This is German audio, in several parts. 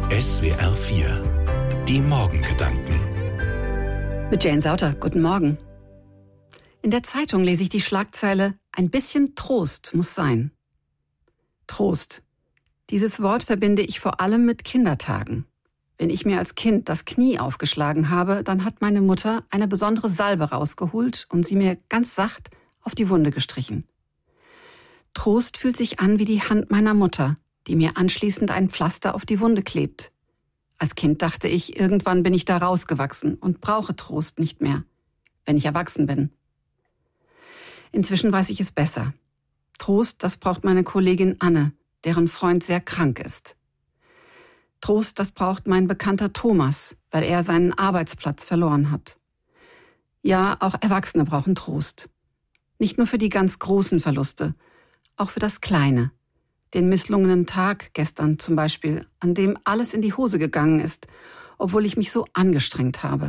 SWR 4. Die Morgengedanken. Mit Jane Sauter, guten Morgen. In der Zeitung lese ich die Schlagzeile: Ein bisschen Trost muss sein. Trost. Dieses Wort verbinde ich vor allem mit Kindertagen. Wenn ich mir als Kind das Knie aufgeschlagen habe, dann hat meine Mutter eine besondere Salbe rausgeholt und sie mir ganz sacht auf die Wunde gestrichen. Trost fühlt sich an wie die Hand meiner Mutter, die mir anschließend ein Pflaster auf die Wunde klebt. Als Kind dachte ich, irgendwann bin ich da rausgewachsen und brauche Trost nicht mehr, wenn ich erwachsen bin. Inzwischen weiß ich es besser. Trost, das braucht meine Kollegin Anne, deren Freund sehr krank ist. Trost, das braucht mein Bekannter Thomas, weil er seinen Arbeitsplatz verloren hat. Ja, auch Erwachsene brauchen Trost. Nicht nur für die ganz großen Verluste, auch für das Kleine. Den misslungenen Tag gestern zum Beispiel, an dem alles in die Hose gegangen ist, obwohl ich mich so angestrengt habe.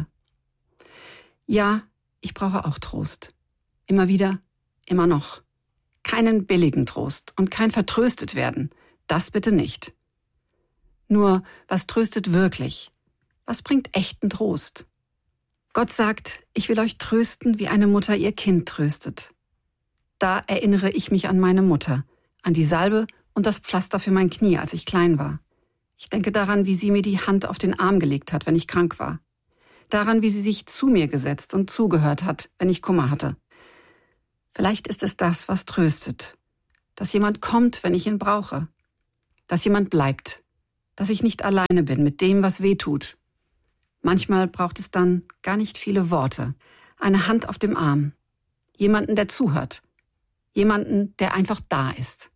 Ja, ich brauche auch Trost. Immer wieder, immer noch. Keinen billigen Trost und kein vertröstet werden. Das bitte nicht. Nur, was tröstet wirklich? Was bringt echten Trost? Gott sagt, ich will euch trösten, wie eine Mutter ihr Kind tröstet. Da erinnere ich mich an meine Mutter, an die Salbe und das Pflaster für mein Knie, als ich klein war. Ich denke daran, wie sie mir die Hand auf den Arm gelegt hat, wenn ich krank war. Daran, wie sie sich zu mir gesetzt und zugehört hat, wenn ich Kummer hatte. Vielleicht ist es das, was tröstet. Dass jemand kommt, wenn ich ihn brauche. Dass jemand bleibt. Dass ich nicht alleine bin mit dem, was weh tut. Manchmal braucht es dann gar nicht viele Worte. Eine Hand auf dem Arm. Jemanden, der zuhört. Jemanden, der einfach da ist.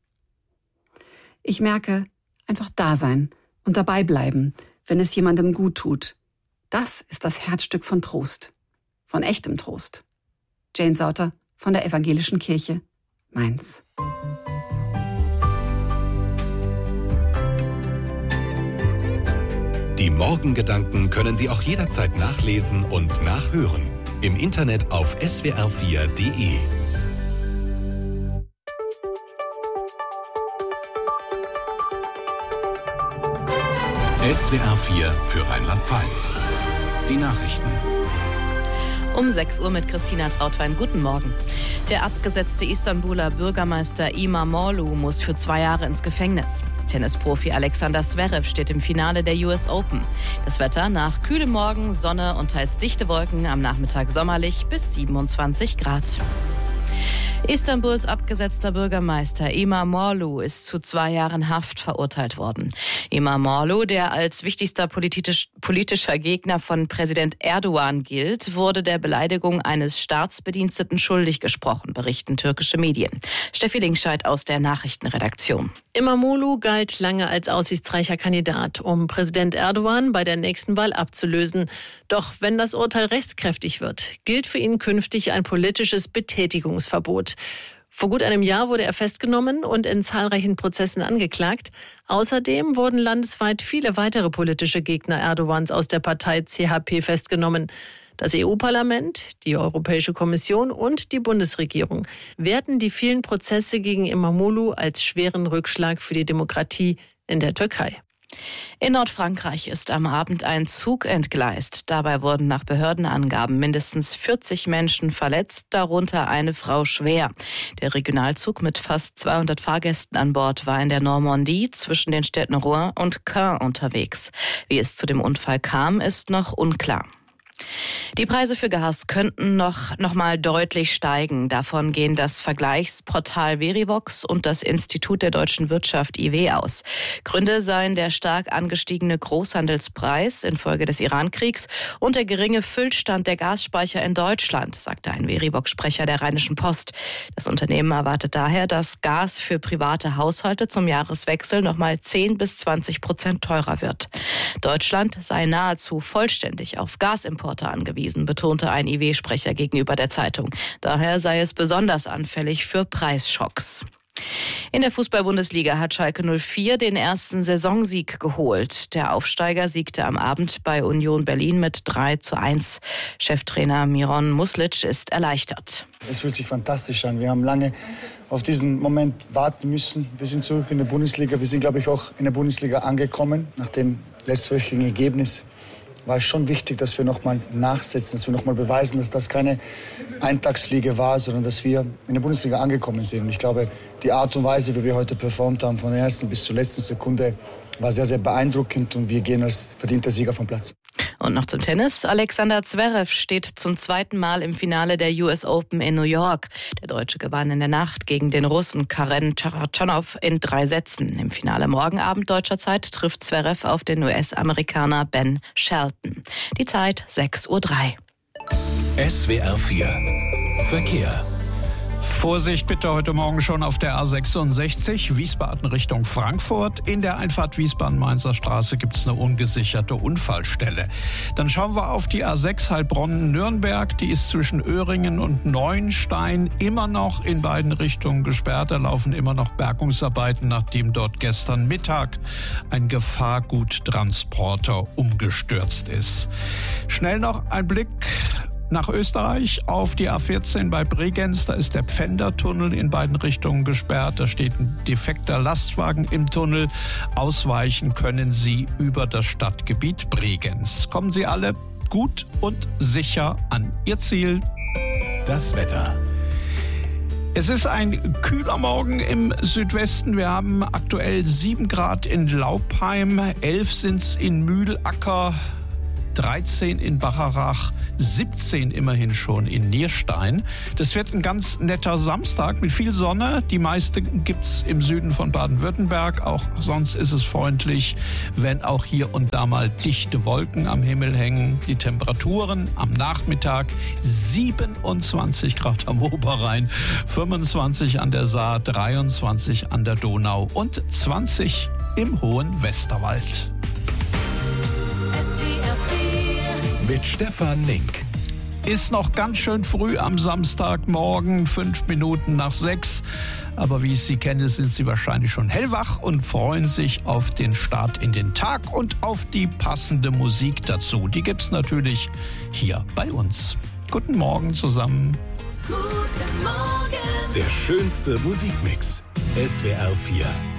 Ich merke, einfach da sein und dabei bleiben, wenn es jemandem gut tut. Das ist das Herzstück von Trost. Von echtem Trost. Jane Sauter von der Evangelischen Kirche, Mainz. Die Morgengedanken können Sie auch jederzeit nachlesen und nachhören. Im Internet auf swr4.de. SWR 4 für Rheinland-Pfalz. Die Nachrichten. Um 6 Uhr mit Christina Trautwein. Guten Morgen. Der abgesetzte Istanbuler Bürgermeister Imamoglu muss für 2 Jahre ins Gefängnis. Tennisprofi Alexander Zverev steht im Finale der US Open. Das Wetter: nach kühlem Morgen, Sonne und teils dichte Wolken, am Nachmittag sommerlich bis 27 Grad. Istanbuls abgesetzter Bürgermeister Imamoglu ist zu 2 Jahren Haft verurteilt worden. Imamoglu, der als wichtigster politischer Gegner von Präsident Erdogan gilt, wurde der Beleidigung eines Staatsbediensteten schuldig gesprochen, berichten türkische Medien. Steffi Linkscheid aus der Nachrichtenredaktion. Imamoglu galt lange als aussichtsreicher Kandidat, um Präsident Erdogan bei der nächsten Wahl abzulösen. Doch wenn das Urteil rechtskräftig wird, gilt für ihn künftig ein politisches Betätigungsverbot. Vor gut einem Jahr wurde er festgenommen und in zahlreichen Prozessen angeklagt. Außerdem wurden landesweit viele weitere politische Gegner Erdogans aus der Partei CHP festgenommen. Das EU-Parlament, die Europäische Kommission und die Bundesregierung werten die vielen Prozesse gegen Imamoglu als schweren Rückschlag für die Demokratie in der Türkei. In Nordfrankreich ist am Abend ein Zug entgleist. Dabei wurden nach Behördenangaben mindestens 40 Menschen verletzt, darunter eine Frau schwer. Der Regionalzug mit fast 200 Fahrgästen an Bord war in der Normandie zwischen den Städten Rouen und Caen unterwegs. Wie es zu dem Unfall kam, ist noch unklar. Die Preise für Gas könnten noch mal deutlich steigen. Davon gehen das Vergleichsportal Verivox und das Institut der deutschen Wirtschaft IW aus. Gründe seien der stark angestiegene Großhandelspreis infolge des Irankriegs und der geringe Füllstand der Gasspeicher in Deutschland, sagte ein Verivox-Sprecher der Rheinischen Post. Das Unternehmen erwartet daher, dass Gas für private Haushalte zum Jahreswechsel noch mal 10-20% teurer wird. Deutschland sei nahezu vollständig auf Gasimporte angewiesen, betonte ein IW-Sprecher gegenüber der Zeitung. Daher sei es besonders anfällig für Preisschocks. In der Fußball-Bundesliga hat Schalke 04 den ersten Saisonsieg geholt. Der Aufsteiger siegte am Abend bei Union Berlin mit 3:1. Cheftrainer Miron Muslic ist erleichtert. Es fühlt sich fantastisch an. Wir haben lange auf diesen Moment warten müssen. Wir sind zurück in der Bundesliga. Wir sind, glaube ich, auch in der Bundesliga angekommen. Nach dem letztwöchigen Ergebnis war es schon wichtig, dass wir nochmal nachsetzen, dass wir nochmal beweisen, dass das keine Eintagsfliege war, sondern dass wir in der Bundesliga angekommen sind. Und ich glaube, die Art und Weise, wie wir heute performt haben, von der ersten bis zur letzten Sekunde, war sehr, sehr beeindruckend und wir gehen als verdienter Sieger vom Platz. Und noch zum Tennis. Alexander Zverev steht zum zweiten Mal im Finale der US Open in New York. Der Deutsche gewann in der Nacht gegen den Russen Karen Khachanov in 3 Sätzen. Im Finale morgen Abend deutscher Zeit trifft Zverev auf den US-Amerikaner Ben Shelton. Die Zeit 6:03 Uhr. SWR 4 Verkehr. Vorsicht bitte heute Morgen schon auf der A66 Wiesbaden Richtung Frankfurt. In der Einfahrt Wiesbaden-Mainzer Straße gibt es eine ungesicherte Unfallstelle. Dann schauen wir auf die A6 Heilbronn-Nürnberg. Die ist zwischen Öhringen und Neuenstein immer noch in beiden Richtungen gesperrt. Da laufen immer noch Bergungsarbeiten, nachdem dort gestern Mittag ein Gefahrguttransporter umgestürzt ist. Schnell noch ein Blick nach Österreich auf die A14 bei Bregenz. Da ist der Pfändertunnel in beiden Richtungen gesperrt. Da steht ein defekter Lastwagen im Tunnel. Ausweichen können Sie über das Stadtgebiet Bregenz. Kommen Sie alle gut und sicher an Ihr Ziel. Das Wetter. Es ist ein kühler Morgen im Südwesten. Wir haben aktuell 7 Grad in Laupheim, 11 sind es in Mühlacker, 13 in Bacharach, 17 immerhin schon in Nierstein. Das wird ein ganz netter Samstag mit viel Sonne. Die meiste gibt's im Süden von Baden-Württemberg. Auch sonst ist es freundlich, wenn auch hier und da mal dichte Wolken am Himmel hängen. Die Temperaturen am Nachmittag 27 Grad am Oberrhein, 25 an der Saar, 23 an der Donau und 20 im hohen Westerwald. Mit Stefan Link. Ist noch ganz schön früh am Samstagmorgen, 5 Minuten nach 6. Aber wie ich Sie kenne, sind Sie wahrscheinlich schon hellwach und freuen sich auf den Start in den Tag und auf die passende Musik dazu. Die gibt's natürlich hier bei uns. Guten Morgen zusammen. Guten Morgen. Der schönste Musikmix. SWR 4.